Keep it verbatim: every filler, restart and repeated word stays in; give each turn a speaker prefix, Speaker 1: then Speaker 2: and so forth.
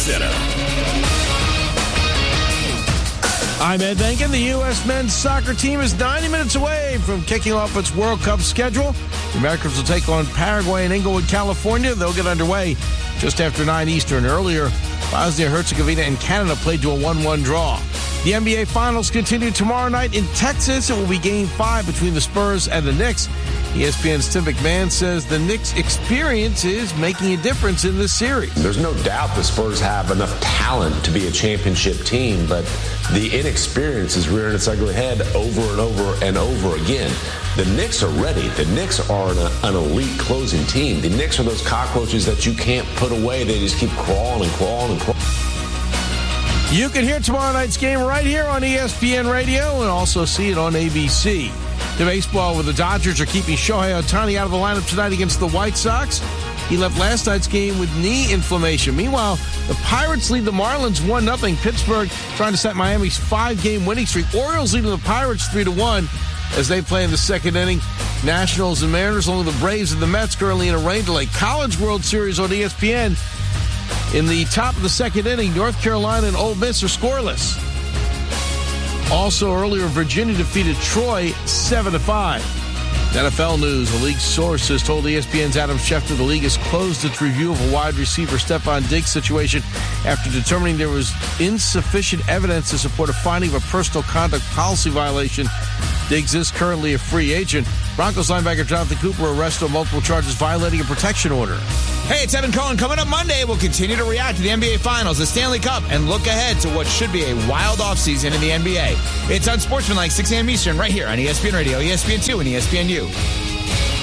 Speaker 1: Center.
Speaker 2: I'm Ed Benkin. The U S men's soccer team is ninety minutes away from kicking off its World Cup schedule. The Americans will take on Paraguay in Inglewood, California. They'll get underway just after nine Eastern. Earlier, Bosnia-Herzegovina and Canada played to a one one draw. The N B A Finals continue tomorrow night in Texas. It will be Game five between the Spurs and the Knicks. E S P N's Tim McMahon says the Knicks' experience is making a difference in this series.
Speaker 3: There's no doubt the Spurs have enough talent to be a championship team, but the inexperience is rearing its ugly head over and over and over again. The Knicks are ready. The Knicks are an, an elite closing team. The Knicks are those cockroaches that you can't put away. They just keep crawling and crawling and crawling.
Speaker 2: You can hear tomorrow night's game right here on E S P N Radio and also see it on A B C. The baseball, where the Dodgers are keeping Shohei Ohtani out of the lineup tonight against the White Sox. He left last night's game with knee inflammation. Meanwhile, the Pirates lead the Marlins one nothing. Pittsburgh trying to set Miami's five-game winning streak. Orioles leading the Pirates three to one as they play in the second inning. Nationals and Mariners, only the Braves and the Mets currently in a rain delay. College World Series on E S P N. In the top of the second inning, North Carolina and Ole Miss are scoreless. Also earlier, Virginia defeated Troy seven to five. N F L news. A league source has told E S P N's Adam Schefter the league has closed its review of a wide receiver Stephon Diggs situation after determining there was insufficient evidence to support a finding of a personal conduct policy violation. Diggs is currently a free agent. Broncos linebacker Jonathan Cooper arrested on multiple charges violating a protection order.
Speaker 4: Hey, it's Evan Cohen. Coming up Monday, we'll continue to react to the N B A Finals, the Stanley Cup, and look ahead to what should be a wild offseason in the N B A. It's Unsportsmanlike, six a.m. Eastern, right here on E S P N Radio, E S P N two, and E S P N U.